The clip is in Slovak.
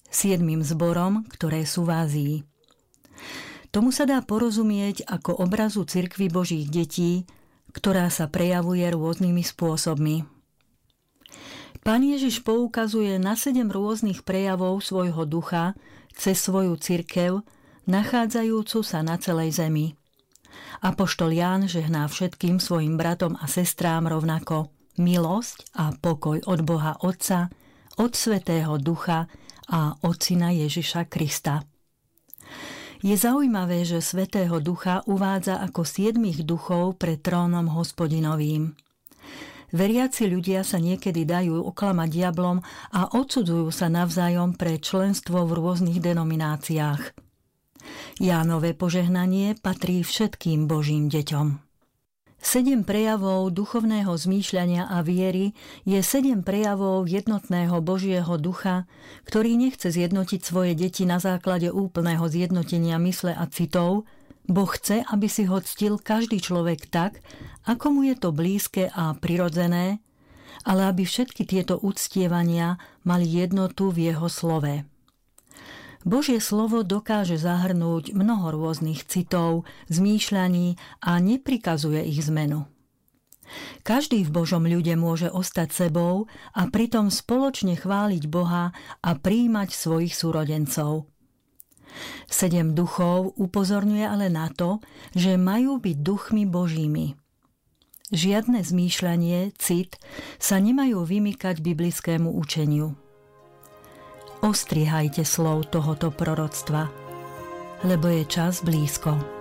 7 zborom, ktoré sú v Ázii. Tomu sa dá porozumieť ako obrazu cirkvi Božích detí, ktorá sa prejavuje rôznymi spôsobmi. Pán Ježiš poukazuje na 7 rôznych prejavov svojho ducha cez svoju cirkev, nachádzajúcu sa na celej zemi. Apoštol Ján žehná všetkým svojim bratom a sestrám rovnako milosť a pokoj od Boha Otca, od Svätého Ducha a od Syna Ježiša Krista. Je zaujímavé, že Svätého Ducha uvádza ako 7 duchov pred trónom Hospodinovým. Veriaci ľudia sa niekedy dajú oklamať diablom a odsudzujú sa navzájom pre členstvo v rôznych denomináciách. Jánove požehnanie patrí všetkým Božím deťom. 7 prejavov duchovného zmýšľania a viery je 7 prejavov jednotného Božieho ducha, ktorý nechce zjednotiť svoje deti na základe úplného zjednotenia mysle a citov. Boh chce, aby si ho ctil každý človek tak, ako mu je to blízke a prirodzené, ale aby všetky tieto uctievania mali jednotu v jeho slove. Božie slovo dokáže zahrnúť mnoho rôznych citov, zmýšľaní a neprikazuje ich zmenu. Každý v Božom ľude môže ostať sebou a pritom spoločne chváliť Boha a prijímať svojich súrodencov. 7 duchov upozorňuje ale na to, že majú byť duchmi Božími. Žiadne zmýšľanie, cit sa nemajú vymykať biblickému učeniu. Ostrihajte slov tohoto proroctva, lebo je čas blízko.